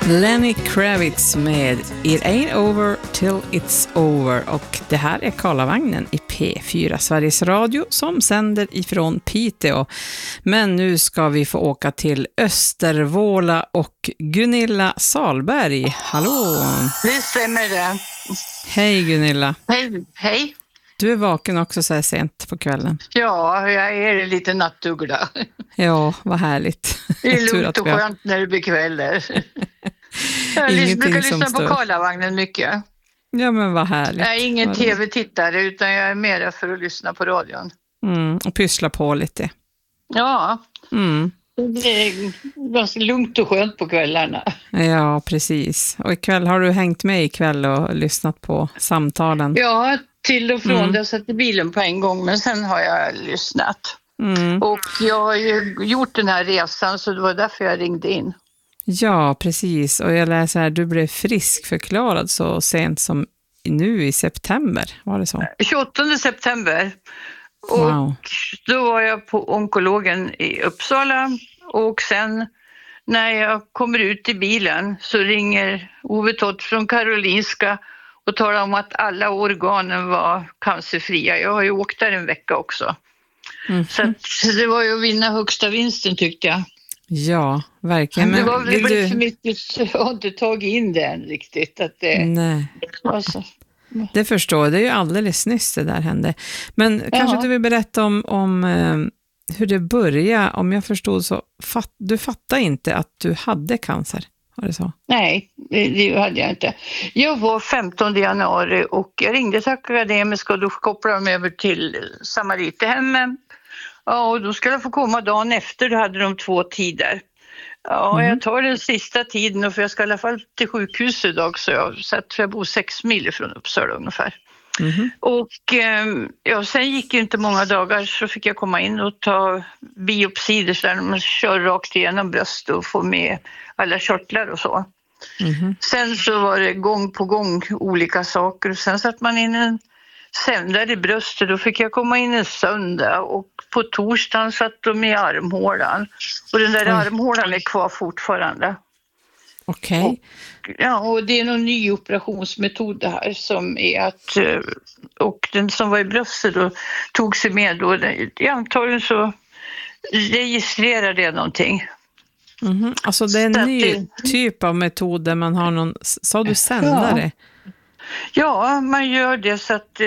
Lenny Kravitz med It Ain't Over Till It's Over, och det här är Karlavagnen i P4 Sveriges Radio som sänder ifrån Piteå. Men nu ska vi få åka till Östervåla och Gunilla Salberg. Hallå! Det stämmer det. Hej Gunilla. Hej. Du är vaken också så här sent på kvällen. Ja, jag är en liten nattuggla. Ja, vad härligt. Det är lugnt och skönt när det blir kvällar. Jag brukar lyssna på Karlavagnen mycket. Ja, men vad härligt. Jag är ingen tv-tittare utan jag är mer för att lyssna på radion. Och pyssla på lite. Ja, det är ganska lugnt och skönt på kvällarna. Ja, precis. Och ikväll har du hängt med ikväll och lyssnat på samtalen? Ja, till och från. Jag satt i bilen på en gång, men sen har jag lyssnat. Och jag har ju gjort den här resan, så det var därför jag ringde in. Ja, precis. Och jag läser här, du blev friskförklarad så sent som nu i september, var det så? 28 september. Wow. Och då var jag på onkologen i Uppsala, och sen när jag kommer ut i bilen så ringer Ove Tott från Karolinska och talar om att alla organen var cancerfria. Jag har ju åkt där en vecka också. Så att det var ju att vinna högsta vinsten, tyckte jag. Ja, verkligen. Men det var väl för mycket, jag har inte tagit in det än riktigt. Att det, nej. Alltså. Det förstår jag, det är ju alldeles nyss det där hände. Men kanske du vill berätta om hur det började. Om jag förstod så, du fattade inte att du hade cancer, var det så? Nej, det hade jag inte. Jag var 15 januari och jag ringde till Akademiska och då kopplade de över till Samariterhemmet. Ja, och då skulle jag få komma dagen efter, då hade de 2 tider. Ja, jag tar den sista tiden, för jag ska i alla fall till sjukhus idag, så jag bor 6 mil från Uppsala ungefär. Och sen gick ju inte många dagar så fick jag komma in och ta biopsider så där man kör rakt igenom bröst och får med alla körtlar och så. Sen så var det gång på gång olika saker, och sen satt man in en sändare i bröstet. Då fick jag komma in en söndag, och på torsdagen satt de i armhålan, och den där armhålan är kvar fortfarande. Okej. Ja, och det är någon ny operationsmetod det här som är att, och den som var i bröstet då tog sig med då, antagligen så registrerar det någonting. Alltså det är en ny typ av metod där man har någon, sa du sändare? Ja, man gör det så att,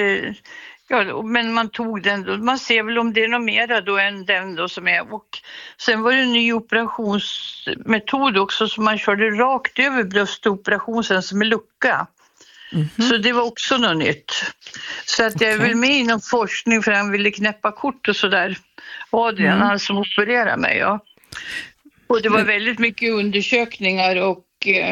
men man tog den då, man ser väl om det är något mera då än den då som är, och sen var det en ny operationsmetod också som man körde rakt över bröstoperationen sen som en lucka. Så det var också något nytt. Så att jag är väl med inom forskning för han ville knäppa kort och sådär. Adrian, han som opererade mig, ja. Och det var väldigt mycket undersökningar och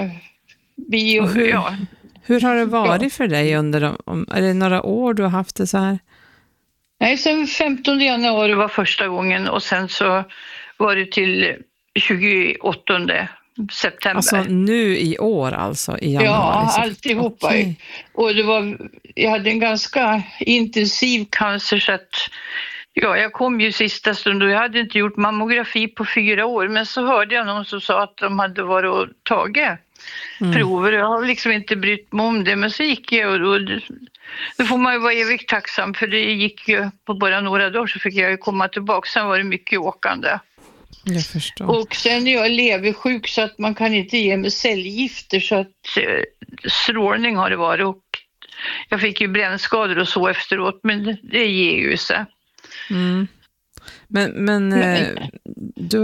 Hur har det varit för dig under är det några år du har haft det så här? Nej, sen 15 januari var första gången, och sen så var det till 28 september. Alltså nu i år, alltså i januari? Ja, alltihopa. Okay. Och jag hade en ganska intensiv cancer, så att jag kom ju sista stund och jag hade inte gjort mammografi på 4 år, men så hörde jag någon som sa att de hade varit och tagit prover. Jag har liksom inte brytt mig om det, men så gick jag, och då får man ju vara evigt tacksam, för det gick ju på bara några dagar så fick jag ju komma tillbaka. Sen var det mycket åkande. Jag förstår. Och sen är jag leversjuk så att man kan inte ge mig cellgifter, så att strålning har det varit, och jag fick ju brännskador och så efteråt, men det ger ju sig. Men du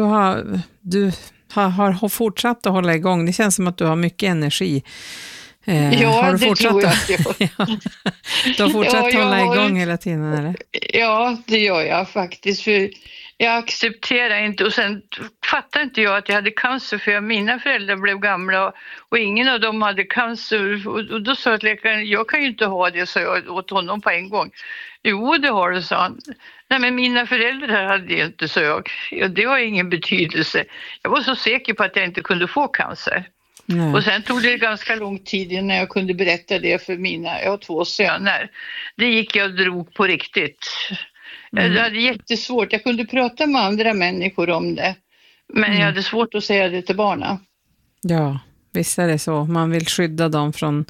har fortsatt att hålla igång. Det känns som att du har mycket energi. Har du fortsatt tror jag. Du har fortsatt hålla igång hela tiden, eller? Ja, det gör jag faktiskt. För jag accepterar inte, och sen fattar inte jag att jag hade cancer, för mina föräldrar blev gamla och ingen av dem hade cancer. Och då sa läkaren, jag kan ju inte ha det, så jag åt honom på en gång. Jo, det har du, sa han. Nej, men mina föräldrar hade det inte, så jag. Ja, det har ingen betydelse. Jag var så säker på att jag inte kunde få cancer. Nej. Och sen tog det ganska lång tid innan jag kunde berätta det för jag har 2 söner. Det gick jag och drog på riktigt. Det hade jättesvårt. Jag kunde prata med andra människor om det. Men jag hade svårt att säga det till barnen. Ja, Visst är det så. Man vill skydda dem från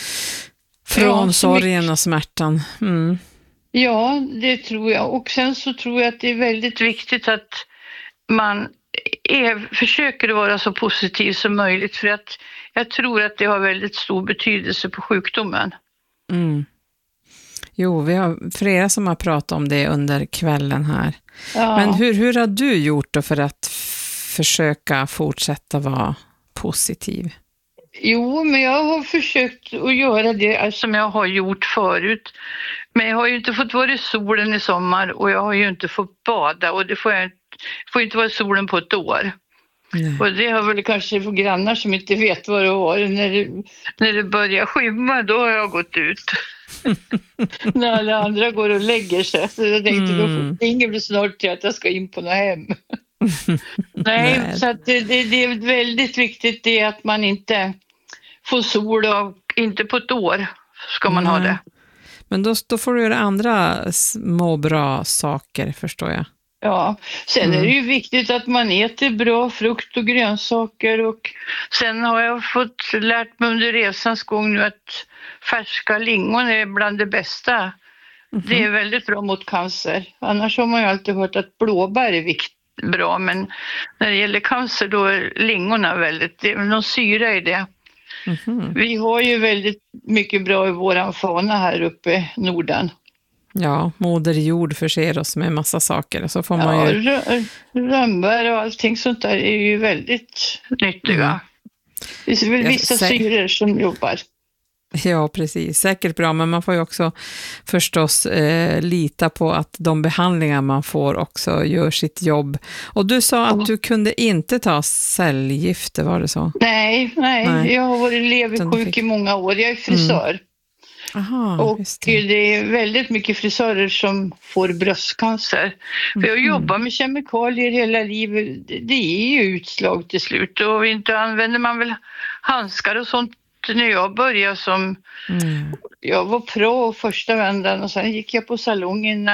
sorgen och smärtan. Mm. Ja, det tror jag. Och sen så tror jag att det är väldigt viktigt att man försöker vara så positiv som möjligt, för att jag tror att det har väldigt stor betydelse på sjukdomen. Mm. Jo, vi har flera som har pratat om det under kvällen här. Ja. Men hur har du gjort då för att försöka fortsätta vara positiv? Jo, men jag har försökt att göra det som jag har gjort förut. Men jag har ju inte fått vara i solen i sommar och jag har ju inte fått bada, och det får inte vara i solen på ett år. Nej. Och det har väl kanske för grannar som inte vet vad det var. När det börjar skymma, då har jag gått ut. När alla andra går och lägger sig. Så jag tänkte, då ringer det snart till att jag ska in på något hem. Nej, så att det är väldigt viktigt det att man inte får sol, och inte på ett år ska man ha det. Men då får du göra andra små bra saker, förstår jag. Ja, sen är det ju viktigt att man äter bra frukt och grönsaker, och sen har jag fått lärt mig under resans gång nu att färska lingon är bland det bästa. Det är väldigt bra mot cancer. Annars har man ju alltid hört att blåbär är bra, men när det gäller cancer då är lingonen det är någon syra i det. Vi har ju väldigt mycket bra i våran fauna här uppe i Norden. Ja, moder jord förser oss med massa saker. Så får man ju... rönnbär och allting sånt där är ju väldigt nyttiga. Det är väl vissa syror som jobbar. Ja, precis. Säkert bra, men man får ju också förstås lita på att de behandlingar man får också gör sitt jobb. Och du sa att du kunde inte ta cellgifter, var det så? Nej. Jag har varit leversjuk i många år. Jag är frisör. Aha, och det är väldigt mycket frisörer som får bröstcancer. För jag jobbar med kemikalier hela livet. Det är ju utslag till slut, och inte använder man väl handskar och sånt. När jag började jag var pro första vändan, och sen gick jag på salongen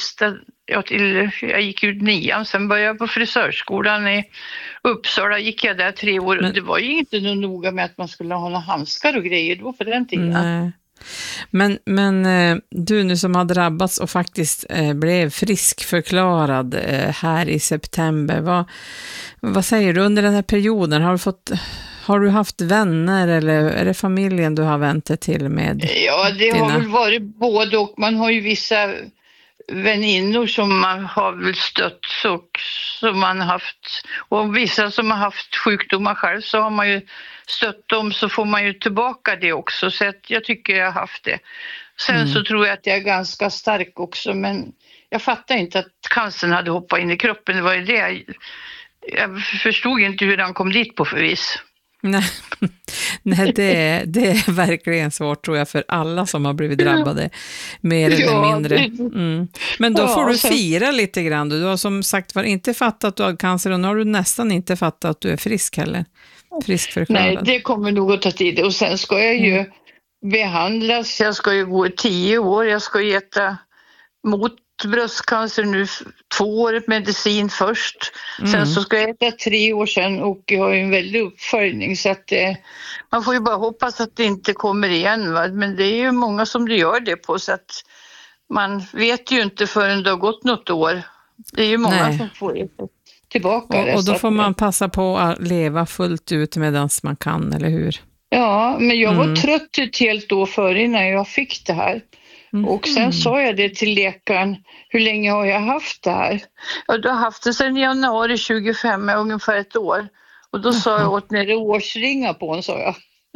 jag gick ut 9, sen började jag på frisörskolan i Uppsala, gick jag där 3 år. Det var ju inte något noga med att man skulle ha några handskar och grejer då på den tiden. Nej. Men du nu som har drabbats och faktiskt blev friskförklarad här i september, vad säger du under den här perioden? Har du haft vänner, eller är det familjen du har vänt dig till med? Ja, det har väl varit både, och man har ju vissa väninnor som man har väl stött, och som man haft, och vissa som har haft sjukdomar själv, så har man ju stött dem, så får man ju tillbaka det också, så att jag tycker jag har haft det. Sen så tror jag att jag är ganska stark också, men jag fattar inte att cancern hade hoppat in i kroppen. Det var ju det jag förstod inte hur han kom dit på förvis. Nej, det är verkligen svårt, tror jag, för alla som har blivit drabbade, mer eller mindre. Men då får du fira lite grann. Du har som sagt inte fattat att du har cancer, och nu har du nästan inte fattat att du är frisk heller. Friskförklarad. Nej, det kommer nog att ta tid. Och sen ska jag ju behandlas. Jag ska ju gå i 10 år. Jag ska ju äta mot bröstcancer nu 2 år medicin först. Sen så ska jag äta 3 år sedan, och jag har ju en väldig uppföljning, så att man får ju bara hoppas att det inte kommer igen, va? Men det är ju många som det gör det på, så att man vet ju inte förrän det har gått något år. Det är ju många som får det tillbaka. Och då får man passa på att leva fullt ut medan man kan, eller hur? Ja, men jag var trött ett helt år före innan jag fick det här. Och sen sa jag det till läkaren, hur länge har jag haft det här? Ja, du har haft det sedan januari 25, ungefär ett år. Och då sa jag åt när det årsringa på en, sa jag.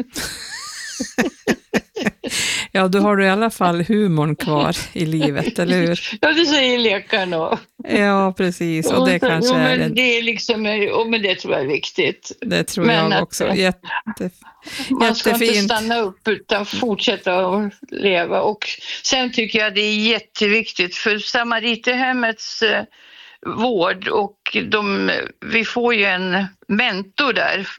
Ja, då har du i alla fall humorn kvar i livet, eller hur? Ja, det säger läkaren då. Ja, precis. Och det kanske är det. Det är liksom, men det tror jag är viktigt. Det tror jag också. Man ska inte stanna upp utan fortsätta att leva. Och sen tycker jag det är jätteviktigt för Samariterhemmets vård, och vi får ju en mentor där